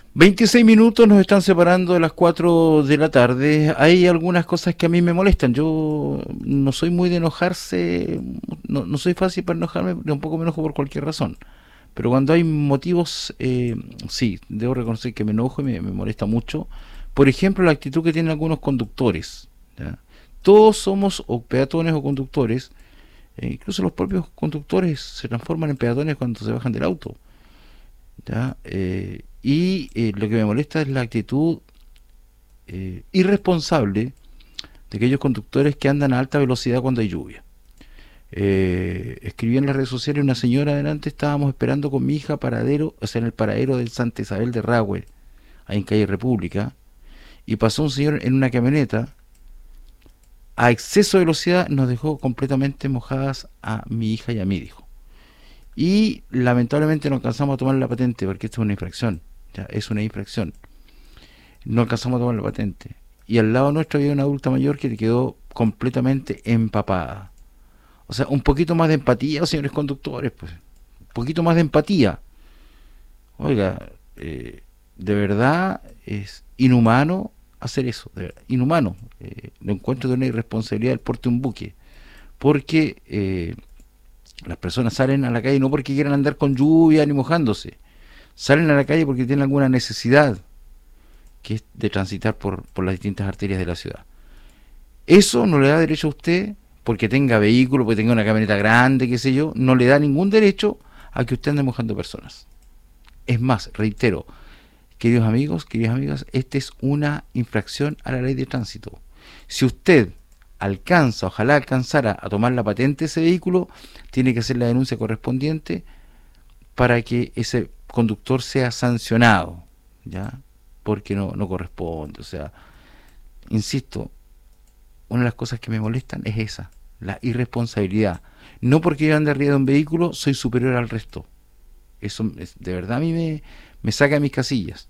26 minutos nos están separando de las 4 de la tarde. Hay algunas cosas que a mí me molestan. Yo no soy muy de enojarse, no soy fácil para enojarme, tampoco me enojo por cualquier razón. Pero cuando hay motivos, sí, debo reconocer que me enojo y me molesta mucho. Por ejemplo, la actitud que tienen algunos conductores. ¿Ya? Todos somos o peatones o conductores. Incluso los propios conductores se transforman en peatones cuando se bajan del auto. ¿Ya? Lo que me molesta es la actitud irresponsable de aquellos conductores que andan a alta velocidad cuando hay lluvia. Escribí en las redes sociales una señora adelante, estábamos esperando con mi hija paradero, o sea, en el paradero del Santa Isabel de Rahue, ahí en calle República, y pasó un señor en una camioneta a exceso de velocidad, nos dejó completamente mojadas a mi hija y a mí, dijo. Y lamentablemente no alcanzamos a tomar la patente porque esto es una infracción, ya, es una infracción. No alcanzamos a tomar la patente. Y al lado nuestro había una adulta mayor que quedó completamente empapada. O sea, un poquito más de empatía, señores conductores, pues. Un poquito más de empatía. Oiga, de verdad es inhumano hacer eso. De verdad, inhumano. Lo encuentro de una irresponsabilidad del porte de un buque. Porque las personas salen a la calle no porque quieran andar con lluvia ni mojándose. Salen a la calle porque tienen alguna necesidad, que es de transitar por las distintas arterias de la ciudad. Eso no le da derecho a usted, porque tenga vehículo, porque tenga una camioneta grande, qué sé yo, no le da ningún derecho a que usted ande mojando personas. Es más, reitero, queridos amigos, queridas amigas, esta es una infracción a la ley de tránsito. Si usted alcanza, ojalá alcanzara a tomar la patente de ese vehículo, tiene que hacer la denuncia correspondiente para que ese conductor sea sancionado, ¿ya? Porque no corresponde. O sea, insisto, una de las cosas que me molestan es esa, la irresponsabilidad. No porque yo ande arriba de un vehículo soy superior al resto. Eso de verdad a mí me saca de mis casillas,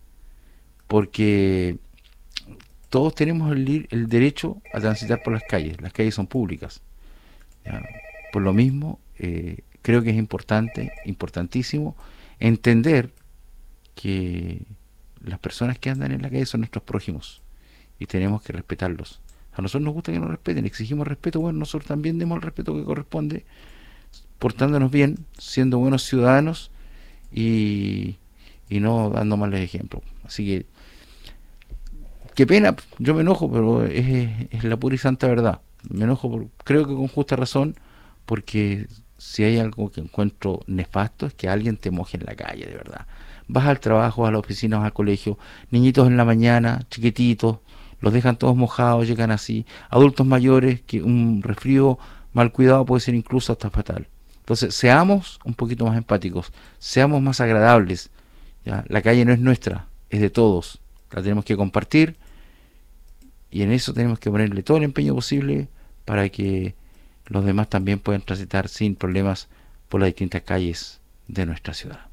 porque todos tenemos el derecho a transitar por las calles son públicas. ¿Ya? Por lo mismo, creo que es importante, importantísimo, entender que las personas que andan en la calle son nuestros prójimos y tenemos que respetarlos. A nosotros nos gusta que nos respeten, exigimos respeto, bueno, nosotros también demos el respeto que corresponde, portándonos bien, siendo buenos ciudadanos y, y no dando malos ejemplos. Así que, qué pena, yo me enojo, pero es la pura y santa verdad. Me enojo, creo que con justa razón, porque si hay algo que encuentro nefasto es que alguien te moje en la calle, de verdad. Vas al trabajo, a la oficina, vas al colegio, niñitos en la mañana, chiquititos, los dejan todos mojados, llegan así. Adultos mayores, que un resfrío mal cuidado puede ser incluso hasta fatal. Entonces, seamos un poquito más empáticos, seamos más agradables. ¿Ya? La calle no es nuestra, es de todos. La tenemos que compartir y en eso tenemos que ponerle todo el empeño posible para que los demás también puedan transitar sin problemas por las distintas calles de nuestra ciudad.